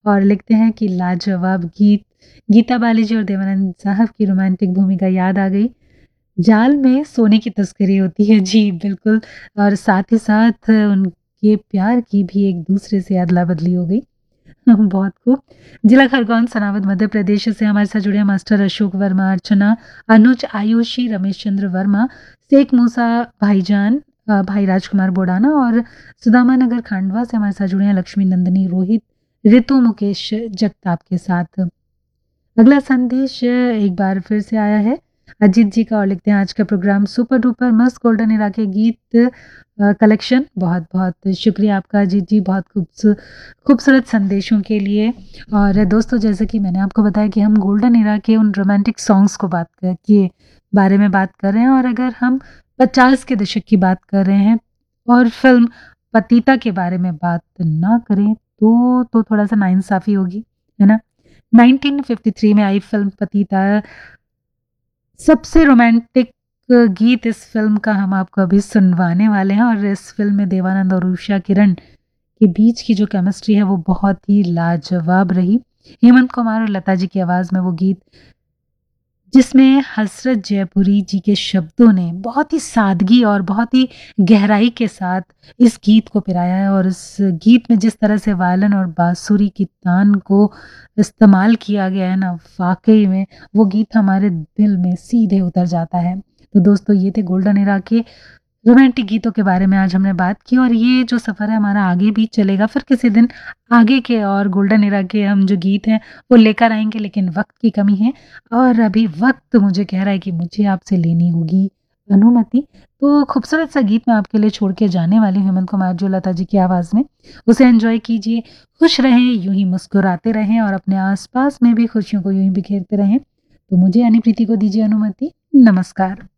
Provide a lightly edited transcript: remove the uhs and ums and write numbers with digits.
और लिखते हैं कि लाजवाब गीत, गीता बालीजी और देवानंद साहब की रोमांटिक भूमिका याद आ गई। जाल में सोने की तस्करी होती है। जी, बिल्कुल। और साथ ही साथ उनके प्यार की भी एक दूसरे से अदला-बदली हो गई। बहुत खूब। जिला खरगोन सनावद मध्य प्रदेश से हमारे साथ जुड़े हैं मास्टर अशोक वर्मा, अर्चना, अनुज, आयुषी, रमेश चंद्र वर्मा, शेख मूसा भाईजान, भाई राजकुमार बोडाना और सुदामा नगर खंडवा से हमारे साथ जुड़े हैं लक्ष्मी नंदिनी, रोहित, ऋतु, मुकेश जगताप के साथ। अगला संदेश एक बार फिर से आया है अजीत जी का और लिखते हैं आज का प्रोग्राम सुपर डुपर मस्त गोल्डन इरा के गीत कलेक्शन। बहुत बहुत शुक्रिया आपका अजीत जी, बहुत खूबसूरत संदेशों के लिए। और दोस्तों, जैसे कि मैंने आपको बताया कि हम गोल्डन इरा के उन रोमांटिक सॉन्ग्स को के बारे में बात कर रहे हैं। और अगर हम 50 के दशक की बात कर रहे हैं और फिल्म पतिता के बारे में बात ना करें तो थोड़ा सा नाइंसाफी होगी, है ना। 1953 में आई फिल्म पतिता, सबसे रोमांटिक गीत इस फिल्म का हम आपको अभी सुनवाने वाले हैं। और इस फिल्म में देवानंद और उषा किरण के बीच की जो केमिस्ट्री है वो बहुत ही लाजवाब रही। हेमंत कुमार और लता जी की आवाज़ में वो गीत, जिसमें हसरत जयपुरी जी के शब्दों ने बहुत ही सादगी और बहुत ही गहराई के साथ इस गीत को पिराया है। और इस गीत में जिस तरह से वायलिन और बांसुरी की तान को इस्तेमाल किया गया है ना, वाकई में वो गीत हमारे दिल में सीधे उतर जाता है। तो दोस्तों, ये थे गोल्डन इरा के रोमांटिक गीतों के बारे में आज हमने बात की। और ये जो सफ़र है हमारा आगे भी चलेगा, फिर किसी दिन आगे के और गोल्डन इरा के हम जो गीत हैं वो लेकर आएंगे, लेकिन वक्त की कमी है और अभी वक्त मुझे कह रहा है कि मुझे आपसे लेनी होगी अनुमति। तो खूबसूरत सा गीत मैं आपके लिए छोड़ के जाने वाली हूँ हेमंत कुमार जो लता जी की आवाज़ में, उसे एंजॉय कीजिए, खुश रहें, यूं ही मुस्कुराते रहें और अपने आसपास में भी खुशियों को यूं ही बिखेरते रहें। तो मुझे यानी प्रीति को दीजिए अनुमति। नमस्कार।